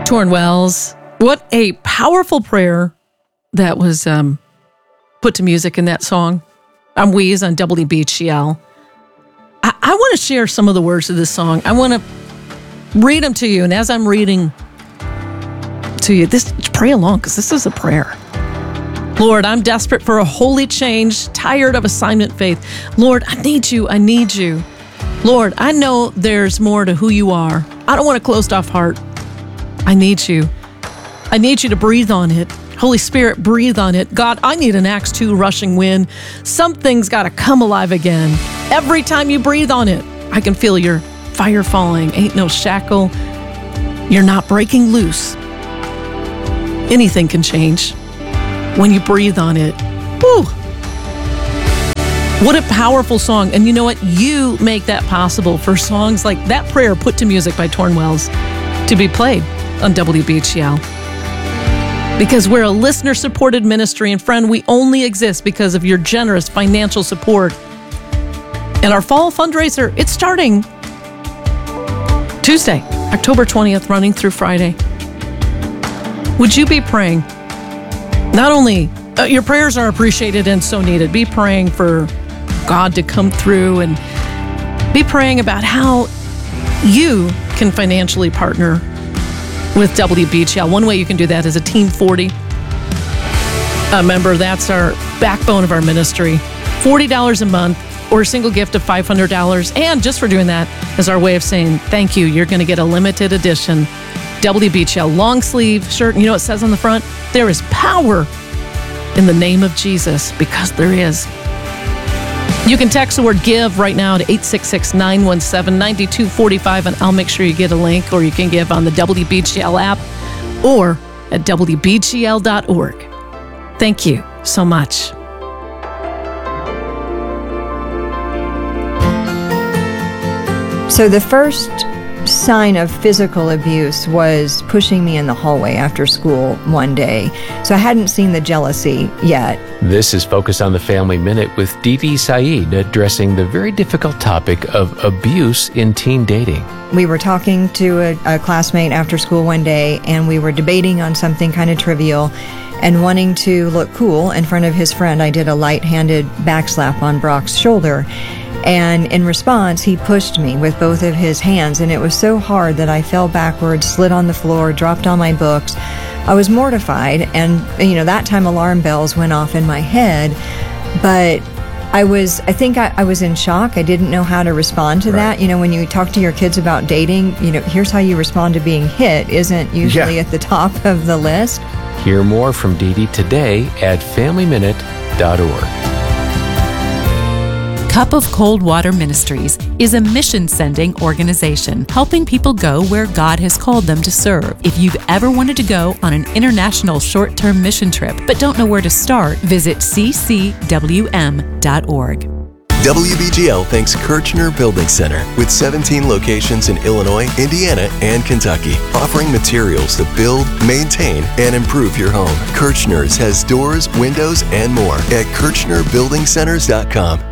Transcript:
Torn Wells. What a powerful prayer that was put to music in that song. I'm Weeze on WBGL. I want to share some of the words of this song. I want to read them to you. And as I'm reading to you, pray along, because this is a prayer. Lord, I'm desperate for a holy change, tired of assignment faith. Lord, I need you. I need you. Lord, I know there's more to who you are. I don't want a closed off heart. I need you. I need you to breathe on it. Holy Spirit, breathe on it. God, I need an Acts 2 rushing wind. Something's got to come alive again. Every time you breathe on it, I can feel your fire falling. Ain't no shackle. You're not breaking loose. Anything can change when you breathe on it. Woo! What a powerful song. And you know what? You make that possible for songs like that prayer put to music by Torn Wells to be played on WBGL. Because we're a listener-supported ministry, and friend, we only exist because of your generous financial support. And our fall fundraiser, it's starting Tuesday, October 20th, running through Friday. Would you be praying? Not only, your prayers are appreciated and so needed. Be praying for God to come through, and be praying about how you can financially partner with WBGL. One way you can do that is a Team 40 member. That's our backbone of our ministry. $40 a month or a single gift of $500. And just for doing that is our way of saying thank you. You're going to get a limited edition WBGL long sleeve shirt. And you know what it says on the front? There is power in the name of Jesus, because there is. You can text the word give right now to 866-917-9245, and I'll make sure you get a link, or you can give on the WBGL app or at WBGL.org. Thank you so much. So the first sign of physical abuse was pushing me in the hallway after school one day. So I hadn't seen the jealousy yet. This is Focus on the Family Minute with Didi Saeed, addressing the very difficult topic of abuse in teen dating. We were talking to a classmate after school one day, and we were debating on something kind of trivial, and wanting to look cool in front of his friend, I did a light-handed backslap on Brock's shoulder. And in response, he pushed me with both of his hands, and it was so hard that I fell backwards, slid on the floor, dropped all my books. I was mortified, and that time alarm bells went off in my head, but I think I was in shock. I didn't know how to respond to that. When you talk to your kids about dating, here's how you respond to being hit isn't usually at the top of the list. Hear more from Didi today at FamilyMinute.org. Cup of Cold Water Ministries is a mission-sending organization helping people go where God has called them to serve. If you've ever wanted to go on an international short-term mission trip but don't know where to start, visit ccwm.org. WBGL thanks Kirchner Building Center, with 17 locations in Illinois, Indiana, and Kentucky, offering materials to build, maintain, and improve your home. Kirchner's has doors, windows, and more at KirchnerBuildingCenters.com.